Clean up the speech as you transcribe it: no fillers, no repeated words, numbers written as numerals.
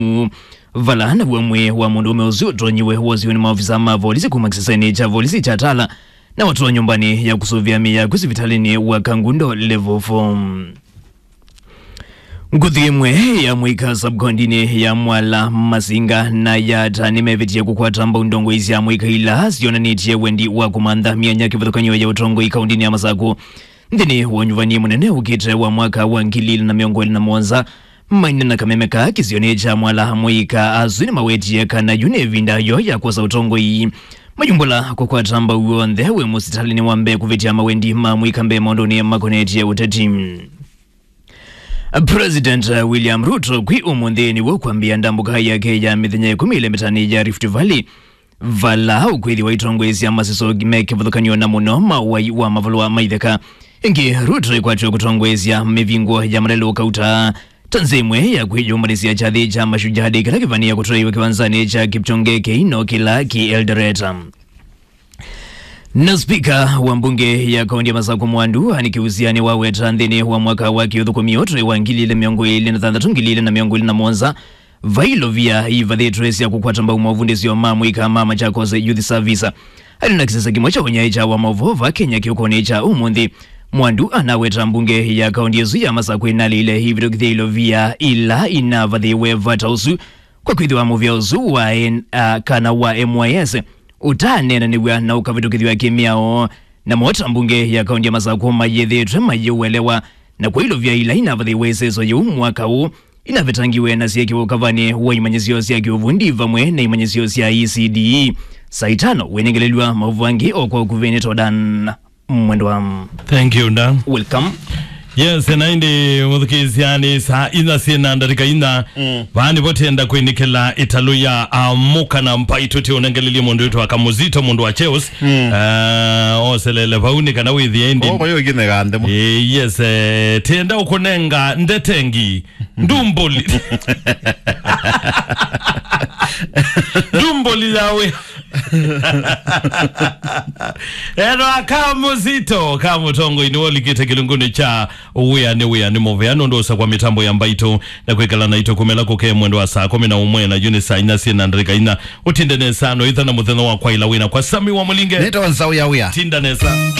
valana wamwe wa mundu umeuziotonyiwe wazioni maofisa mavolisi kumakisasani cha volisi cha tala na watu wa nyumbani ya kusuvia miya kusivitalini wa Kangundo level 4. Nguthimwe ya mwika subkondini ya Mwala Masinga na ya tanimevitia kukwata mbundongo isi ya mwika ila siona nitie wendi wa kumanda mianya kivuthukanyo ya utongo ikaundini ya Masaku. Ndini wanyuvani munene ukite wa mwaka wa ngilili na miongweli na mwanza maina na kamemeka kisione cha Mwala mwika azuni maweti ya kana yune vinda yo ya kwasa utongo hii. Majumbula kukwata mba uonde we musitalini wambe kuvitia mawendi mwika mbe mondoni makoneti ya utatimu. President William Ruto kwi umundhini wakuambia ndambuka yake ya mithinye kumile mitani ya Rift Valley vala ukwili wa itongwezi ya masiso gimeke vudhukanyo na muno mawai wa mavalua maitheka ingi Ruto ikwatiwa kutongwezi ya mivingo ya marelo kauta tanzimwe ya kuhijumalisi ya chadhi cha mashujadi kila kivania kutoiwa kiwanzani cha Kipchonge Keino kila ki Eldoret. Na spika wa mbunge ya kaunti ya Masaku Mwandu anikiuziani wa wetandhini wa mwaka wa kiuthukumiotre wa ngilile miongwili na thandatu ngilile na miongwili na monza vailo vya ivadhi tresi ya kukwata mbao mavundisi wa mamwika mama Chakos Youth Service alina kisasa kimocha wanyaecha wa mavova Kenya kiukonecha umundi. Mwandu anaweta mbunge ya kaunti yesu ya Masaku inalile hivyo kithilo vya ila inavadhi wevata usu kwa kuidhiwa muvya usu wa kana wa MYS utanena niwa na ukavitukithiwa kimiao na mwota mbunge ya kaunti ya Masaku mayethitre mayeuelewa na kwa ilo vya ila inavadhi weseso yu mwaka huu inavetangiwe na siya kiwakavani wa imanyisio siya kiuvundi vamwe na imanyisio siya ECDE saitano wenengelelwa mavuangi okwa kuvenito dan mwendo wa Thank you Dan. Welcome. Yes, naindi mudhukiziani saa ina sina ndarika ina vani vote enda kuinikela italuya muka na mpaituti unengelili mundu yutu waka muzito mundu wa cheos oselele vauni kana withi endi kwa hiyo gine gande mo yes, tienda ukunenga ndetengi ndumboli ndumboli yawe eno akamuzito kamutongo inuoli kite kilunguni cha uwea ni moveano ndosa kwa mitambo ya mbaito na kwekala na ito kumela kuke mwendo wa saa 11 na juni saa inasi na ndarika ina utindene sano itha na mutheno wa kwa ilawina kwa sami wa mulinge neto wanzao ya uya tindane sa